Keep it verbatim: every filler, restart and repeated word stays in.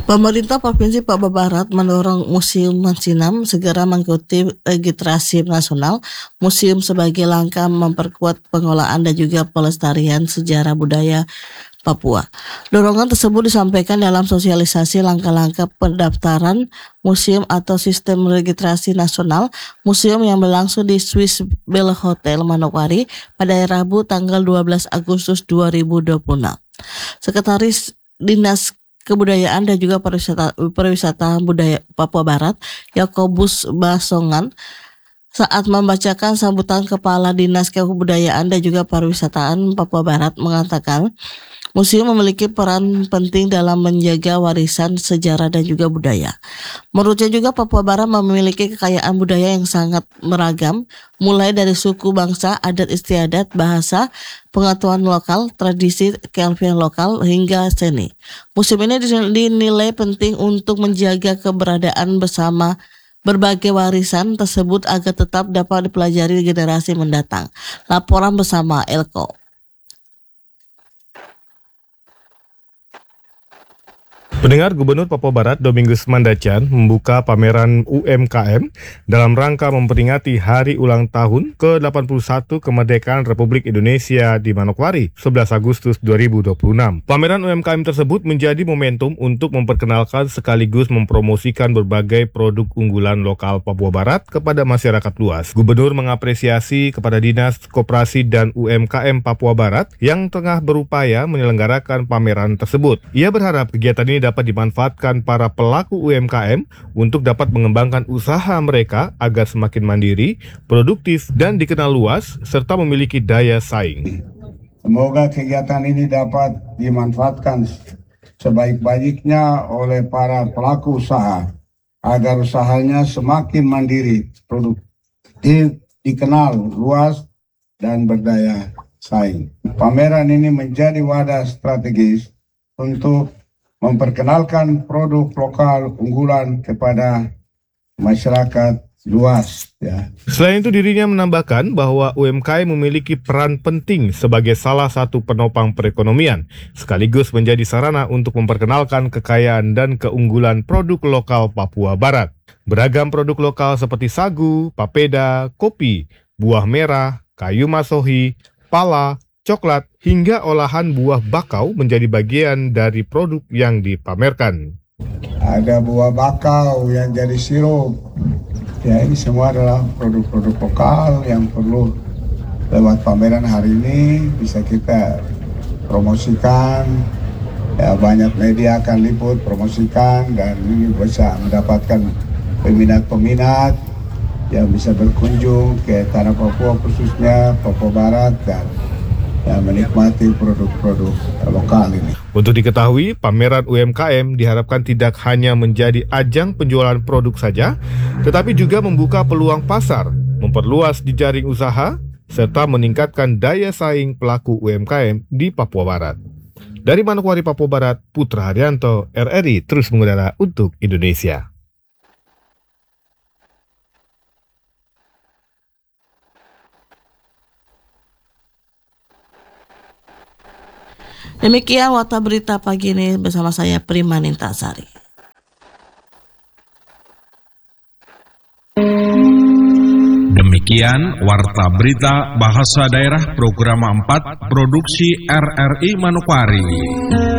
Pemerintah Provinsi Papua Barat mendorong Museum Mansinam segera mengikuti registrasi nasional museum sebagai langkah memperkuat pengelolaan dan juga pelestarian sejarah budaya Papua. Dorongan tersebut disampaikan dalam sosialisasi langkah-langkah pendaftaran museum atau sistem registrasi nasional museum yang berlangsung di Swiss Bell Hotel Manokwari pada Rabu tanggal dua belas Agustus dua ribu dua puluh enam. Sekretaris Dinas Kebudayaan dan juga Pariwisata, Pariwisata Budaya Papua Barat, Yakobus Basongan, saat membacakan sambutan Kepala Dinas Kebudayaan dan juga Pariwisataan Papua Barat mengatakan, museum memiliki peran penting dalam menjaga warisan sejarah dan juga budaya. Menurutnya juga Papua Barat memiliki kekayaan budaya yang sangat beragam, mulai dari suku bangsa, adat istiadat, bahasa, pengetahuan lokal, tradisi, kearifan lokal, hingga seni. Museum ini dinilai penting untuk menjaga keberadaan bersama berbagai warisan tersebut agar tetap dapat dipelajari generasi mendatang. Laporan bersama Elko. Pendengar, Gubernur Papua Barat Domingus Mandacan membuka pameran U M K M dalam rangka memperingati hari ulang tahun ke delapan puluh satu kemerdekaan Republik Indonesia di Manokwari, sebelas Agustus dua ribu dua puluh enam. Pameran U M K M tersebut menjadi momentum untuk memperkenalkan sekaligus mempromosikan berbagai produk unggulan lokal Papua Barat kepada masyarakat luas. Gubernur mengapresiasi kepada Dinas Koperasi dan U M K M Papua Barat yang tengah berupaya menyelenggarakan pameran tersebut. Ia berharap kegiatan ini dapat dimanfaatkan para pelaku U M K M untuk dapat mengembangkan usaha mereka agar semakin mandiri, produktif, dan dikenal luas, serta memiliki daya saing. Semoga kegiatan ini dapat dimanfaatkan sebaik-baiknya oleh para pelaku usaha, agar usahanya semakin mandiri, produktif, dikenal luas, dan berdaya saing. Pameran ini menjadi wadah strategis untuk memperkenalkan produk lokal unggulan kepada masyarakat luas. Ya. Selain itu, dirinya menambahkan bahwa U M K M memiliki peran penting sebagai salah satu penopang perekonomian, sekaligus menjadi sarana untuk memperkenalkan kekayaan dan keunggulan produk lokal Papua Barat. Beragam produk lokal seperti sagu, papeda, kopi, buah merah, kayu masohi, pala, coklat, hingga olahan buah bakau menjadi bagian dari produk yang dipamerkan. Ada buah bakau yang jadi sirup. Ya, ini semua adalah produk-produk lokal yang perlu lewat pameran hari ini bisa kita promosikan. Ya, banyak media akan liput, promosikan, dan ini bisa mendapatkan peminat-peminat yang bisa berkunjung ke tanah Papua, khususnya Papua Barat, dan yang menikmati produk-produk lokal ini. Untuk diketahui, pameran U M K M diharapkan tidak hanya menjadi ajang penjualan produk saja, tetapi juga membuka peluang pasar, memperluas jejaring usaha, serta meningkatkan daya saing pelaku U M K M di Papua Barat. Dari Manokwari, Papua Barat, Putra Haryanto, R R I terus mengudara untuk Indonesia. Demikian Warta Berita pagi ini bersama saya Prima Nintasari. Demikian Warta Berita Bahasa Daerah Program empat Produksi R R I Manokwari.